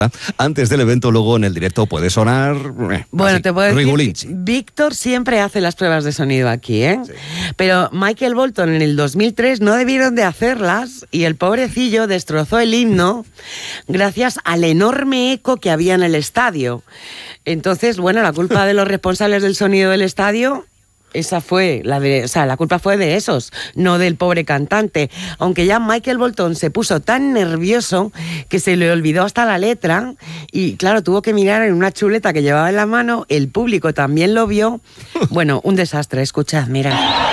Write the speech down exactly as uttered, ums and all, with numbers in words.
Antes del evento, luego en el directo puede sonar... Eh, bueno, así, te puedo decir, Rigulinchi. Víctor siempre hace las pruebas de sonido aquí, ¿eh? Sí. Pero Michael Bolton en el dos mil tres no debieron de hacerlas y el pobrecillo destrozó el himno gracias al enorme eco que había en el estadio. Entonces, bueno, la culpa de los responsables del sonido del estadio... Esa fue, la de, o sea, la culpa fue de esos, no del pobre cantante. Aunque ya Michael Bolton se puso tan nervioso que se le olvidó hasta la letra y, claro, tuvo que mirar en una chuleta que llevaba en la mano. El público también lo vio. Bueno, un desastre, escuchad, mirad.